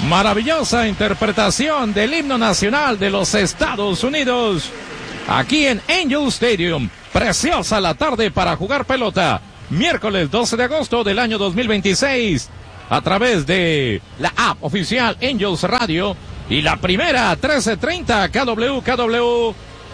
Maravillosa interpretación del himno nacional de los Estados Unidos. Aquí en Angel Stadium. Preciosa la tarde para jugar pelota. Miércoles 12 de agosto del año 2026. A través de la app oficial Angels Radio. Y la primera 1330 KW.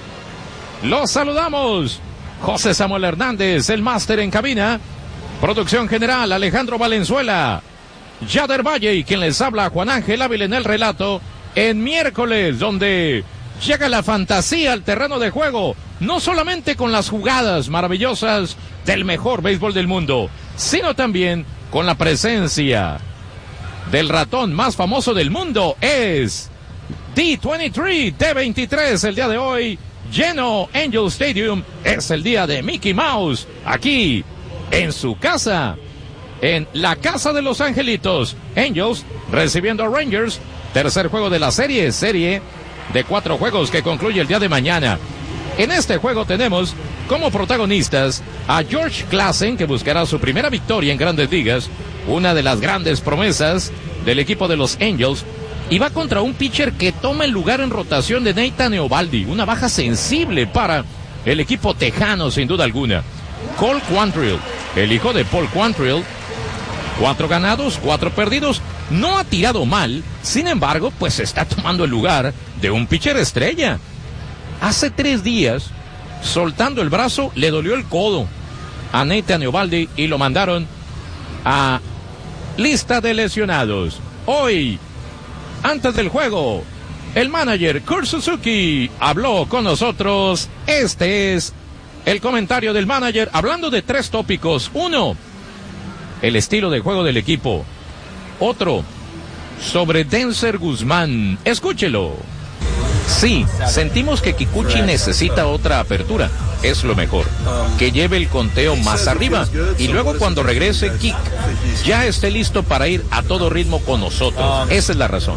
Los saludamos. José Samuel Hernández, el máster en cabina. Producción general Alejandro Valenzuela. Yader Valle y quien les habla Juan Ángel Ávila en el relato. En miércoles, donde llega la fantasía al terreno de juego. No solamente con las jugadas maravillosas del mejor béisbol del mundo, sino también con la presencia del ratón más famoso del mundo. Es D23, D23 el día de hoy. Lleno Angel Stadium. Es el día de Mickey Mouse. Aquí en su casa. En la casa de los Angelitos. Angels recibiendo a Rangers. Tercer juego de la serie de 4 juegos que concluye el día de mañana. En este juego tenemos como protagonistas a George Classen, que buscará su primera victoria en Grandes Ligas, una de las grandes promesas del equipo de los Angels, y va contra un pitcher que toma el lugar en rotación de Nathan Eovaldi, una baja sensible para el equipo tejano sin duda alguna. Cole Quantrill, el hijo de Paul Quantrill, 4 ganados, 4 perdidos, no ha tirado mal, sin embargo, pues está tomando el lugar de un pitcher estrella. Hace 3 días, soltando el brazo, le dolió el codo a Nathan Eovaldi y lo mandaron a lista de lesionados. Hoy, antes del juego, el manager Kurt Suzuki habló con nosotros. Este es el comentario del manager, hablando de 3 tópicos. 1, el estilo de juego del equipo. Otro, sobre Denzer Guzmán. Escúchelo. Sí, sentimos que Kikuchi necesita otra apertura. Es lo mejor. Que lleve el conteo más arriba. Y luego cuando regrese, Kik ya esté listo para ir a todo ritmo con nosotros. Esa es la razón.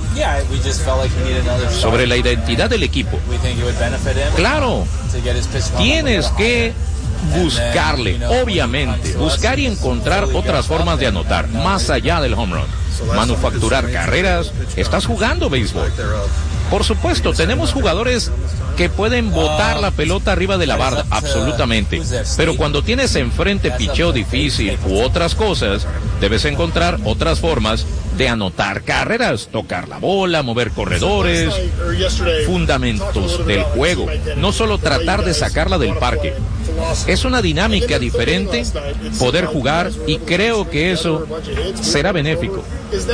Sobre la identidad del equipo. Claro, tienes que buscarle, obviamente, buscar y encontrar otras formas de anotar, más allá del home run. Manufacturar carreras. Estás jugando béisbol. Por supuesto, tenemos jugadores que pueden botar la pelota arriba de la barda, absolutamente. Pero cuando tienes enfrente picheo difícil u otras cosas, debes encontrar otras formas de anotar carreras, tocar la bola, mover corredores, fundamentos del juego. No solo tratar de sacarla del parque. Es una dinámica diferente poder jugar y creo que eso será benéfico.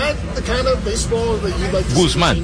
Guzmán.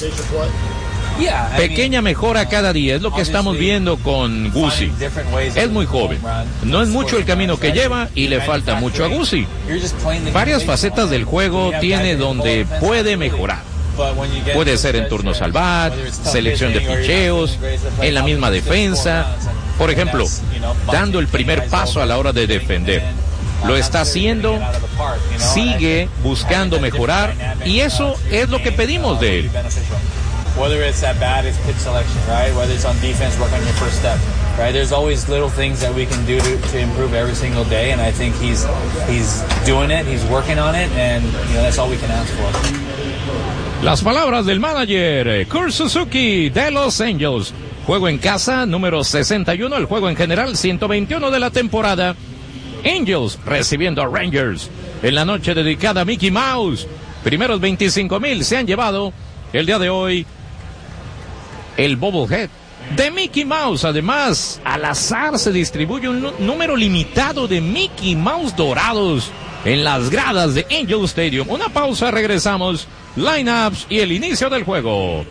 Pequeña mejora cada día, es lo que estamos viendo con Guzzi. Es muy joven, no es mucho el camino que lleva y le falta mucho a Guzzi. Varias facetas del juego tiene donde puede mejorar. Puede ser en turnos al bat, selección de picheos, en la misma defensa. Por ejemplo, dando el primer paso a la hora de defender. Lo está haciendo, sigue buscando mejorar y eso es lo que pedimos de él. Whether it's at bat, it's pitch selection, right? Whether it's on defense, work on your first step, right? There's always little things that we can do to improve every single day, and I think he's doing it, he's working on it, and that's all we can ask for. Las palabras del manager Kurt Suzuki de Los Angels. Juego en casa, número 61, el juego en general, 121 de la temporada. Angels recibiendo a Rangers en la noche dedicada a Mickey Mouse. Primeros 25,000 se han llevado el día de hoy el bobblehead de Mickey Mouse. Además, al azar se distribuye un número limitado de Mickey Mouse dorados en las gradas de Angel Stadium. Una pausa, regresamos. Lineups y el inicio del juego.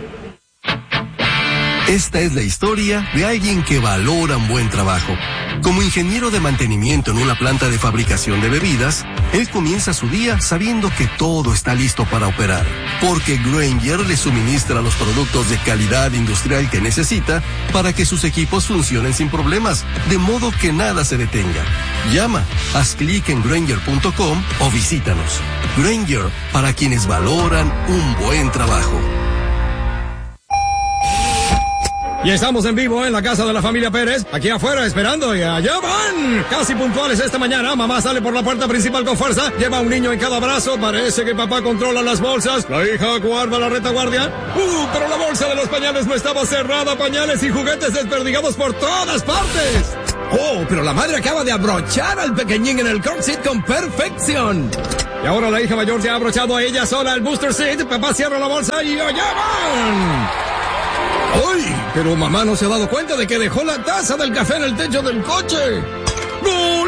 Esta es la historia de alguien que valora un buen trabajo. Como ingeniero de mantenimiento en una planta de fabricación de bebidas, él comienza su día sabiendo que todo está listo para operar, porque Grainger le suministra los productos de calidad industrial que necesita para que sus equipos funcionen sin problemas, de modo que nada se detenga. Llama, haz clic en Grainger.com o visítanos. Grainger, para quienes valoran un buen trabajo. Y estamos en vivo en la casa de la familia Pérez, aquí afuera esperando, y allá van. Casi puntuales esta mañana, mamá sale por la puerta principal con fuerza, lleva un niño en cada brazo, parece que papá controla las bolsas, la hija guarda la retaguardia. Pero la bolsa de los pañales no estaba cerrada, pañales y juguetes desperdigados por todas partes. Oh, pero la madre acaba de abrochar al pequeñín en el car seat con perfección. Y ahora la hija mayor ya ha abrochado a ella sola el booster seat, papá cierra la bolsa y allá van. ¡Ay! Pero mamá no se ha dado cuenta de que dejó la taza del café en el techo del coche. ¡No!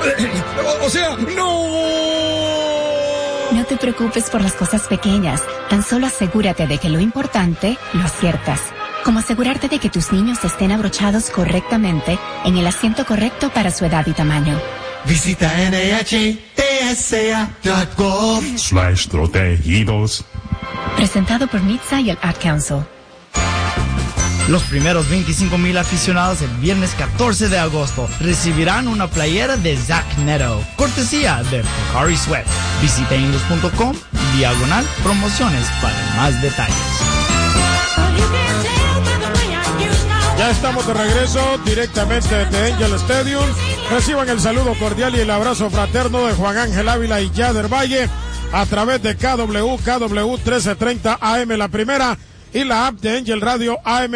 ¡No! No te preocupes por las cosas pequeñas. Tan solo asegúrate de que lo importante lo aciertas. Como asegurarte de que tus niños estén abrochados correctamente en el asiento correcto para su edad y tamaño. Visita NHTSA.gov/protegidos. Presentado por NHTSA y el Ad Council. Los primeros 25,000 aficionados el viernes 14 de agosto recibirán una playera de Zach Neto, cortesía de Pocari Sweat. Visita Indus.com/promociones para más detalles. Ya estamos de regreso directamente desde Angel Stadium. Reciban el saludo cordial y el abrazo fraterno de Juan Ángel Ávila y Yader Valle a través de KW 1330 AM la primera y la app de Angel Radio AM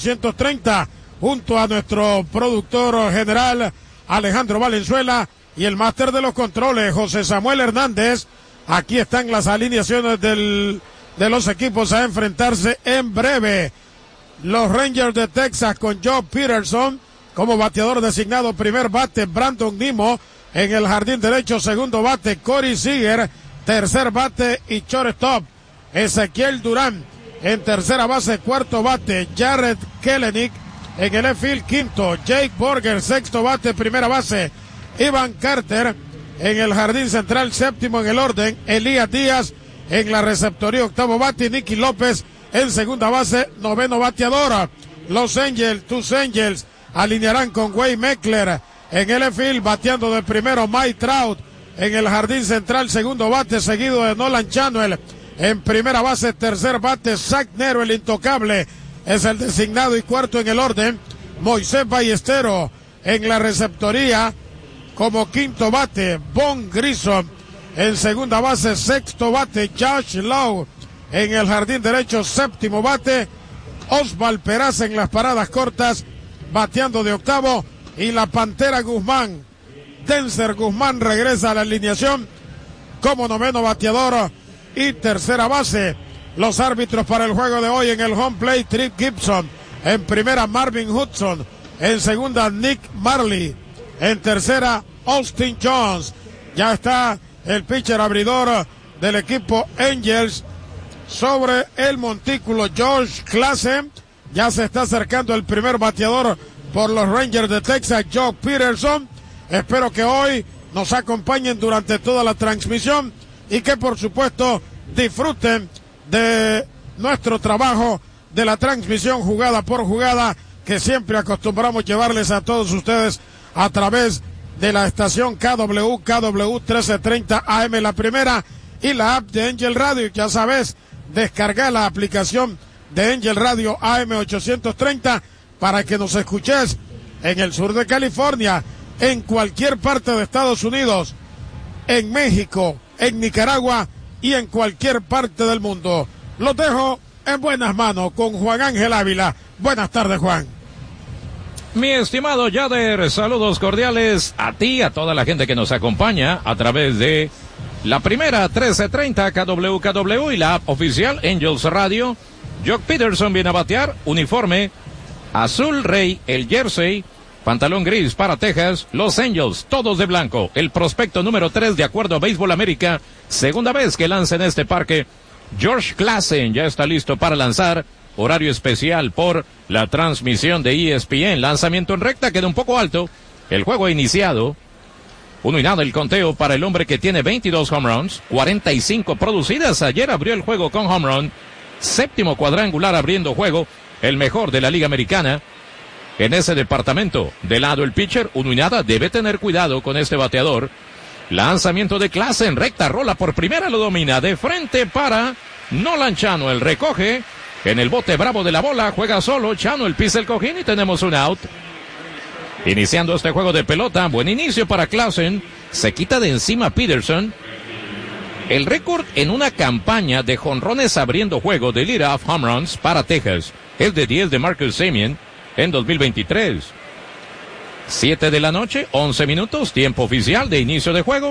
830, junto a nuestro productor general Alejandro Valenzuela y el máster de los controles José Samuel Hernández. Aquí están las alineaciones de los equipos a enfrentarse en breve. Los Rangers de Texas con Joe Peterson como bateador designado, primer bate Brandon Nimmo, en el jardín derecho segundo bate Corey Seager, tercer bate y shortstop Ezequiel Durán. En tercera base, cuarto bate, Jared Kelenic. En el field, quinto, Jake Borger. Sexto bate, primera base, Ivan Carter. En el jardín central, séptimo en el orden, Elías Díaz. En la receptoría, octavo bate, Nicky López. En segunda base, noveno bateador. Los Tus Angels, alinearán con Wade Meckler. En el field, bateando de primero, Mike Trout. En el jardín central, segundo bate, seguido de Nolan Chanuel. En primera base, tercer bate, Zach Neto, el intocable, es el designado y cuarto en el orden. Moisés Ballesteros en la receptoría como quinto bate, Von Grissom. En segunda base, sexto bate, Josh Lowe. En el jardín derecho, séptimo bate, Osval Peraza en las paradas cortas, bateando de octavo. Y la Pantera Guzmán, Denzer Guzmán, regresa a la alineación como noveno bateador y tercera base. Los árbitros para el juego de hoy: en el home plate, Trip Gibson. En primera, Marvin Hudson. En segunda, Nick Marley. En tercera, Austin Jones. Ya está el pitcher abridor del equipo Angels sobre el montículo, George Classen. Ya se está acercando el primer bateador por los Rangers de Texas, Joe Peterson. Espero que hoy nos acompañen durante toda la transmisión y que por supuesto disfruten de nuestro trabajo, de la transmisión jugada por jugada que siempre acostumbramos llevarles a todos ustedes a través de la estación KW 1330 AM la primera y la app de Angel Radio. Ya sabes, descarga la aplicación de Angel Radio AM 830 para que nos escuches en el sur de California, en cualquier parte de Estados Unidos, en México, en Nicaragua y en cualquier parte del mundo. Los dejo en buenas manos con Juan Ángel Ávila. Buenas tardes, Juan. Mi estimado Yader, saludos cordiales a ti, a toda la gente que nos acompaña a través de la primera 1330 KWKW y la app oficial Angels Radio. Jock Peterson viene a batear, uniforme azul rey, el jersey, pantalón gris para Texas. Los Angels, todos de blanco. El prospecto número 3 de acuerdo a Béisbol América, segunda vez que lanza en este parque. George Classen ya está listo para lanzar. Horario especial por la transmisión de ESPN. Lanzamiento en recta, queda un poco alto. El juego ha iniciado. 1-0 el conteo para el hombre que tiene 22 home runs, 45 producidas. Ayer abrió el juego con home run. Séptimo cuadrangular abriendo juego. El mejor de la Liga Americana. En ese departamento, de lado el pitcher, 1-0, debe tener cuidado con este bateador. Lanzamiento de clase en recta, rola por primera, lo domina de frente para Nolan Chano. El recoge en el bote bravo de la bola, juega solo, Chano el pisa el cojín y tenemos un out. Iniciando este juego de pelota, buen inicio para Clausen, se quita de encima a Peterson. El récord en una campaña de jonrones abriendo juego de leadoff home runs para Texas es de 10 de Marcus Semien en 2023. 7 de la noche, 11 minutos, tiempo oficial de inicio de juego.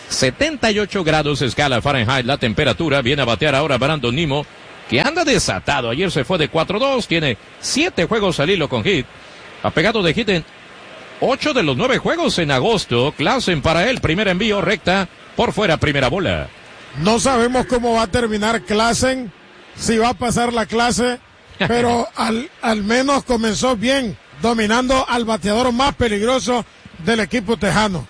78 grados escala Fahrenheit la temperatura. Viene a batear ahora Brandon Nimmo, que anda desatado. Ayer se fue de 4-2, tiene 7 juegos al hilo con hit. Ha pegado de hit en 8 de los 9 juegos en agosto. Clausen para él, primer envío, recta, por fuera, primera bola. No sabemos cómo va a terminar Clausen, si va a pasar la clase, pero al menos comenzó bien, dominando al bateador más peligroso del equipo tejano.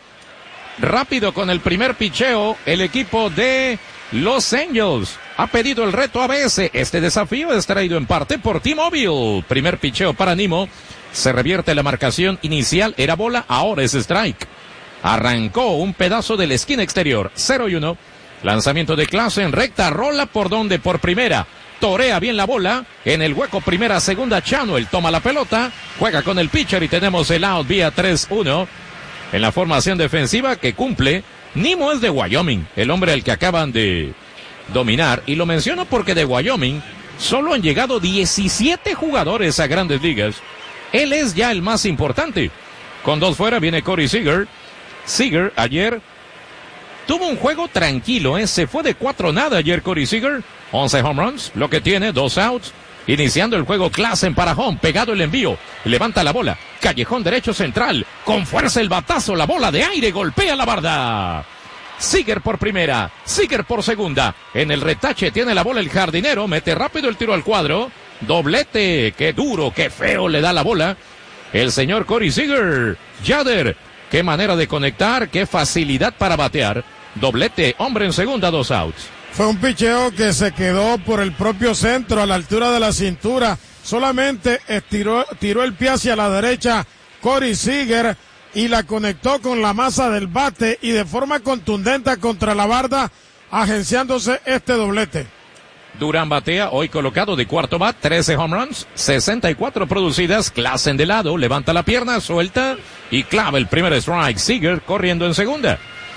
Rápido con el primer picheo, el equipo de Los Angels ha pedido el reto ABS. Este desafío es traído en parte por T-Mobile. Primer picheo para Nimmo. Se revierte la marcación inicial, era bola, ahora es strike. Arrancó un pedazo de la esquina exterior, 0-1. Lanzamiento de Clausen, recta, rola por donde, por primera. Torea bien la bola, en el hueco primera, segunda, Chano, él toma la pelota, juega con el pitcher y tenemos el out vía 3-1. En la formación defensiva que cumple, Nimmo es de Wyoming, el hombre al que acaban de dominar, y lo menciono porque de Wyoming solo han llegado 17 jugadores a Grandes Ligas. Él es ya el más importante. Con 2 fuera viene Corey Seager. Seager ayer tuvo un juego tranquilo, se fue de 4-0 ayer Corey Seager, 11 home runs, lo que tiene, 2 outs. Iniciando el juego, Clausen para home, pegado el envío, levanta la bola, callejón derecho central, con fuerza el batazo, la bola de aire, golpea la barda. Seager por primera, Seager por segunda, en el retache tiene la bola el jardinero, mete rápido el tiro al cuadro, doblete, qué duro, qué feo le da la bola el señor Corey Seager. Yader, qué manera de conectar, qué facilidad para batear, doblete, hombre en segunda, 2 outs. Fue un picheo que se quedó por el propio centro, a la altura de la cintura. Solamente tiró el pie hacia la derecha Corey Seager y la conectó con la masa del bate y de forma contundente contra la barda, agenciándose este doblete. Durán batea, hoy colocado de cuarto bat, 13 home runs, 64 producidas. Clausen de lado, levanta la pierna, suelta y clava el primer strike. Seager corriendo en segunda.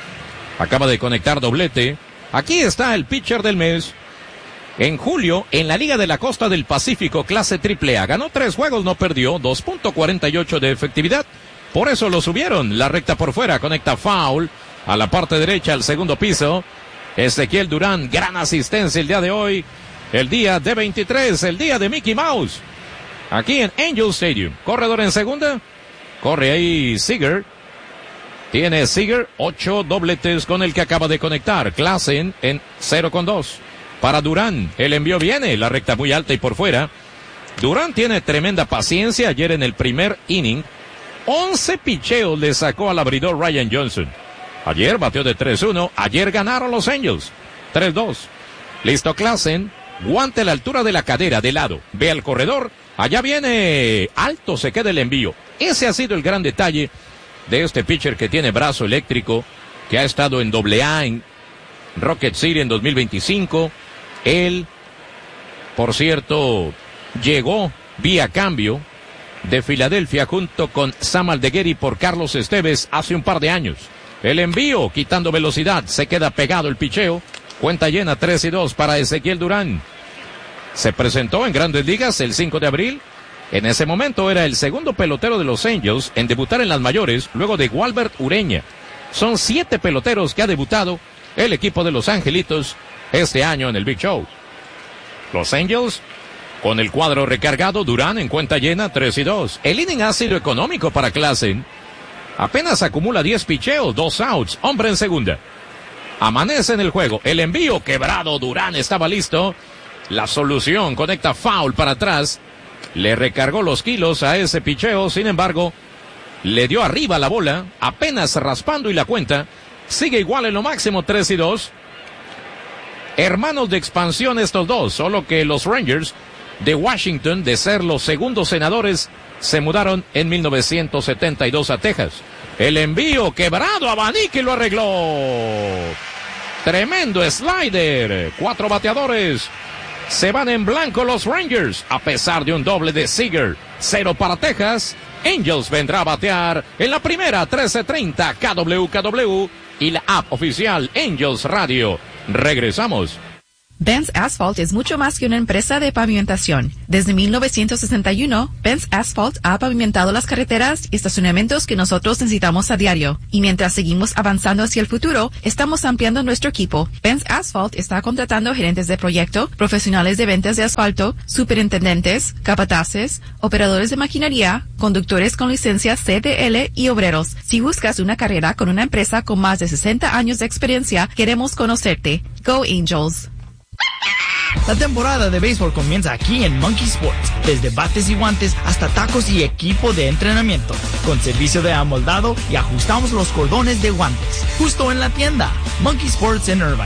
Acaba de conectar doblete. Aquí está el pitcher del mes. En julio, en la Liga de la Costa del Pacífico, clase AAA, ganó 3 juegos, no perdió, 2.48 de efectividad. Por eso lo subieron. La recta por fuera, conecta foul a la parte derecha, al segundo piso. Ezequiel Durán, gran asistencia el día de hoy. El día de 23, el día de Mickey Mouse. Aquí en Angel Stadium. Corredor en segunda. Corre ahí Seager. Tiene Seager 8 dobletes con el que acaba de conectar. Clausen en 0-2. Para Durán, el envío viene, la recta muy alta y por fuera. Durán tiene tremenda paciencia. Ayer en el primer inning, 11 picheos le sacó al abridor Ryan Johnson. Ayer bateó de 3-1. Ayer ganaron los Angels 3-2. Listo Clausen, guante a la altura de la cadera, de lado. Ve al corredor. Allá viene alto, se queda el envío. Ese ha sido el gran detalle de este pitcher que tiene brazo eléctrico, que ha estado en AA en Rocket City en 2025. Él, por cierto, llegó vía cambio de Filadelfia junto con Sam Aldeguer por Carlos Esteves hace un par de años. El envío, quitando velocidad, se queda pegado el picheo. Cuenta llena, 3-2 para Ezequiel Durán. Se presentó en Grandes Ligas el 5 de abril. En ese momento era el segundo pelotero de los Angels en debutar en las mayores, luego de Walbert Ureña. Son 7 peloteros que ha debutado el equipo de Los Angelitos este año en el Big Show. Los Angels, con el cuadro recargado, Durán en cuenta llena, 3-2. El inning ha sido económico para Clausen. Apenas acumula 10 picheos, 2 outs, hombre en segunda. Amanece en el juego, el envío quebrado, Durán estaba listo. La solución, conecta foul para atrás. Le recargó los kilos a ese picheo, sin embargo, le dio arriba la bola, apenas raspando y la cuenta. Sigue igual en lo máximo, 3-2. Hermanos de expansión estos dos, solo que los Rangers de Washington, de ser los segundos senadores, se mudaron en 1972 a Texas. El envío quebrado, abanique y lo arregló. Tremendo slider, 4 bateadores. Se van en blanco los Rangers, a pesar de un doble de Seager. 0 para Texas. Angels vendrá a batear en la primera 13:30 KWKW y la app oficial Angels Radio. Regresamos. Benz Asphalt es mucho más que una empresa de pavimentación. Desde 1961, Benz Asphalt ha pavimentado las carreteras y estacionamientos que nosotros necesitamos a diario. Y mientras seguimos avanzando hacia el futuro, estamos ampliando nuestro equipo. Benz Asphalt está contratando gerentes de proyecto, profesionales de ventas de asfalto, superintendentes, capataces, operadores de maquinaria, conductores con licencia CDL y obreros. Si buscas una carrera con una empresa con más de 60 años de experiencia, queremos conocerte. Go Angels! La temporada de béisbol comienza aquí en Monkey Sports. Desde bates y guantes hasta tacos y equipo de entrenamiento. Con servicio de amoldado y ajustamos los cordones de guantes. Justo en la tienda. Monkey Sports en Irvine.